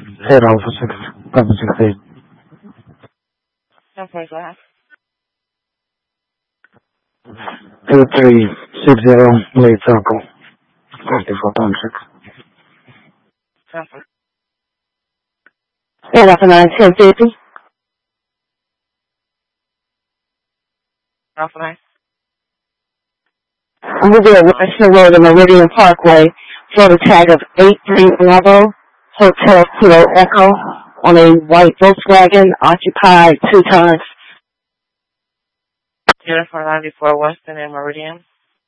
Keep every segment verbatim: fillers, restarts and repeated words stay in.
Head Alpha six, Alpha six eight. ten four, go ahead. Two three six zero, late circle. fifty-four times six. ten four. Head Alpha nine, ten fifty. Alpha nine. I'm going to be at Western Road and Meridian Parkway for the tag of eight three Bravo, Hotel Kilo Echo, on a white Volkswagen, occupied two times. Uniform ninety-four, Western and Meridian.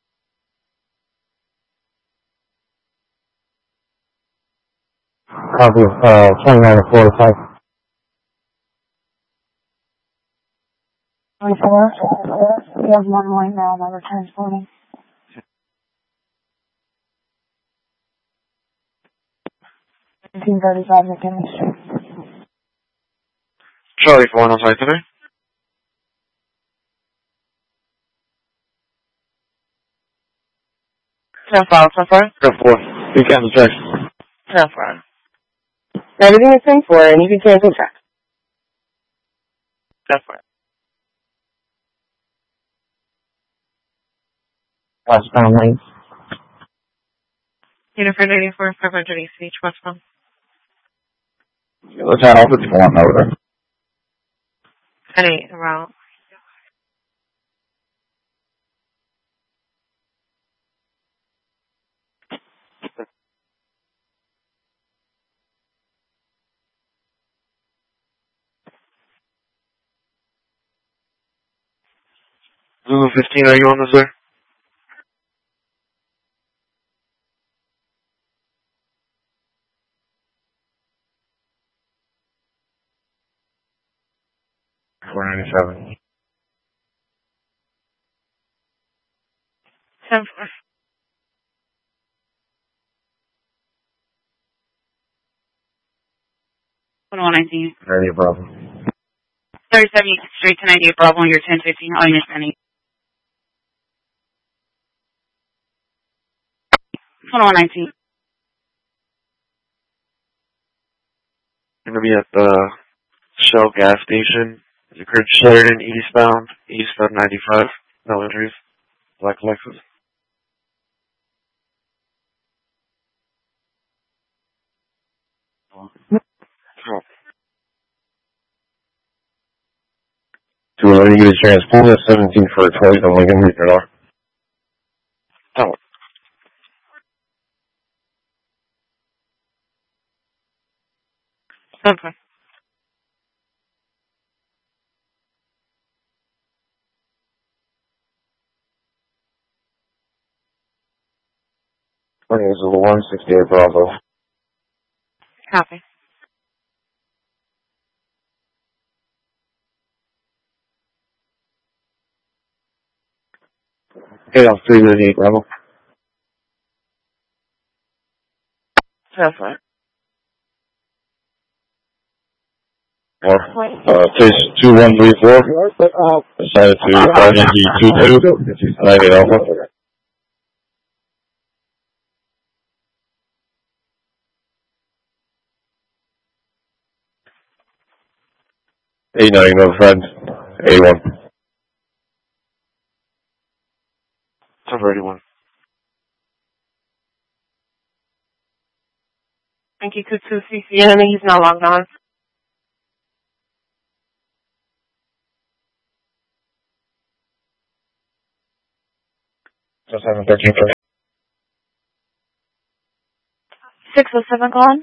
Copy, uh, twenty-nine to forty-five. twenty-four, we have one more now, number transporting. nineteen thirty-five McKinley Street. Charlie for one on site today. ten four, ten four. ten four. You cancel checks. ten four. Everything is ten four, and you can cancel track. ten four. Westbound lanes. Uniform eighty-four, five hundred East Beach, westbound. Let's head off with the one over. Any route. Zulu fifteen, are you on this, sir? four ninety-seven. ten four. twenty-one nineteen. ninety-eight Bravo. thirty-seven straight to ninety-eight Bravo, you're ten fifteen. Oh, you're ten. twenty-one nineteen. Gonna be at the Shell gas station. It occurred Sheridan eastbound, east of ninety-five. No injuries. Black Lexus. Oh. Two eleven, you get a chance. Pull that seventeen for a twenty, I'm like, I'm reading it off. Oh. Okay. twenty is a one sixty-eight Bravo. Copy. Head off three ninety-eight Bravo. ten four. Or, uh, case two one three four. Decided to five G two two. ninety-eight Alpha. eight nine, no friend. A one. ten thirty-one. Thank you, Kutsu C C N. He's now logged on. Just seven thirteen for six oh seven gone.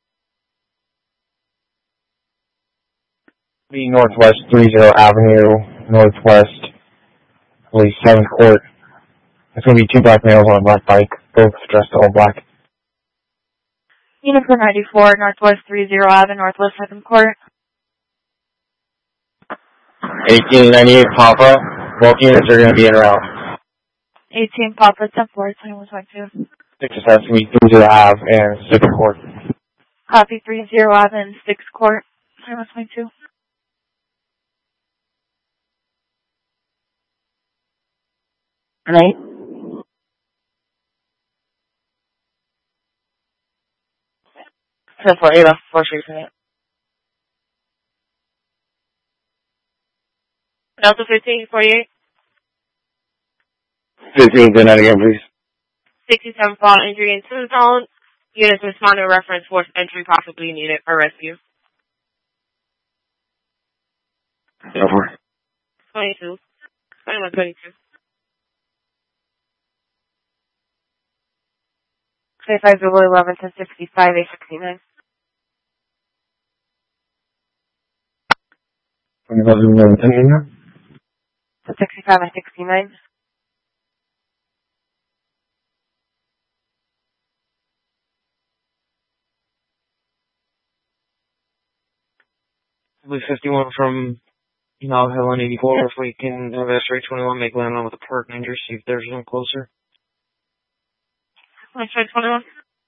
B Northwest three zero Avenue, Northwest, police seventh Court. There's going to be two black males on a black bike, both dressed all black. Uniform ninety-four, Northwest three zero Avenue, Northwest second Court. eighteen ninety-eight Papa. Both units are going to be in route. eighteen Papa, ten four, twenty-one twenty-two. six is going to be three zero Ave and sixth Court. Copy three zero Avenue, sixth Court, twenty-one twenty-two. Right? ten four eight off four Street for that. Delta fifteen forty-eight. fifteen, ten again, please. sixty-seven fall injury into the zone. Units respond to reference force entry possibly needed for rescue. Over. twenty-two. twenty-one twenty-two. twenty-five Zulu eleven ten sixty-five eight sixty-nine. twenty-five, eleven, ten again. sixty-five and sixty-nine. Blue fifty-one from Knob Hill and eighty-four, if we can have S three twenty-one make landing with a park ranger, see if there's one closer. twenty-one.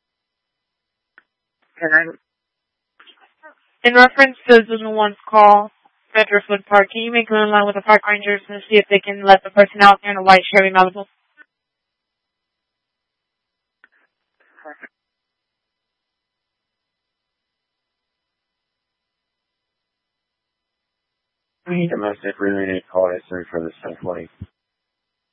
In reference to Zulu one's call, Bedford Park, can you make a line with the park rangers and see if they can let the person out there in a white Chevy Malibu? Domestic relay call S three for the ten twenty.